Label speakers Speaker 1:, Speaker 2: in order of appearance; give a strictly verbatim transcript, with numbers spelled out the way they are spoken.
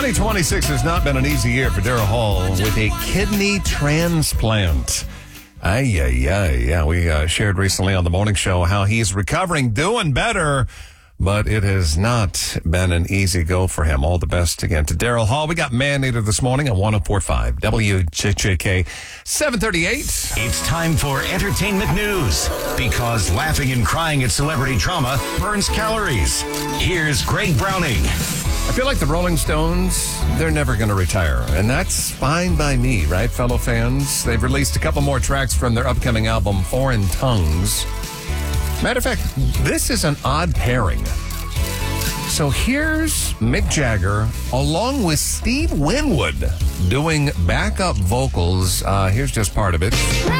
Speaker 1: twenty twenty-six has not been an easy year for Daryl Hall with a kidney transplant. Ay, ay, ay. Yeah, we uh, shared recently on the morning show how he's recovering, doing better, but it has not been an easy go for him. All the best again to Daryl Hall. We got Man Eater this morning at one oh four point five W J J K seven thirty-eight.
Speaker 2: It's time for entertainment news, because laughing and crying at celebrity drama burns calories. Here's Greg Browning.
Speaker 1: I feel like the Rolling Stones, they're never going to retire, and that's fine by me, right, fellow fans? They've released a couple more tracks from their upcoming album, Foreign Tongues. Matter of fact, this is an odd pairing. So here's Mick Jagger along with Steve Winwood doing backup vocals. Uh, here's just part of it.